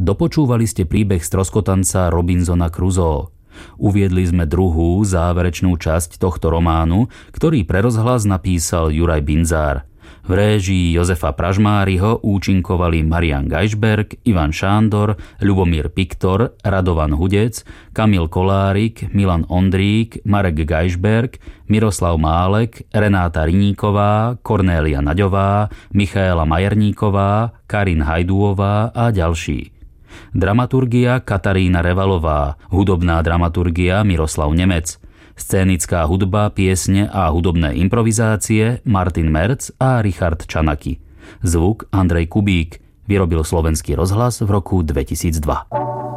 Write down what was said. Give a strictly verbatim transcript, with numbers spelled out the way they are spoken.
Dopočúvali ste príbeh stroskotanca Robinsona Crusoe. Uviedli sme druhú, záverečnú časť tohto románu, ktorý pre rozhlas napísal Juraj Binzár. V réžii Jozefa Pražmáriho účinkovali Marian Gajšberg, Ivan Šándor, Ľubomír Piktor, Radovan Hudec, Kamil Kolárik, Milan Ondrík, Marek Gajšberg, Miroslav Málek, Renáta Riníková, Kornélia Naďová, Michaela Majerníková, Karin Hajduová a ďalší. Dramaturgia Katarína Revalová, hudobná dramaturgia Miroslav Nemec, scénická hudba, piesne a hudobné improvizácie Martin Merc a Richard Čanaky. Zvuk Andrej Kubík. Vyrobil Slovenský rozhlas v roku dvetisícdva.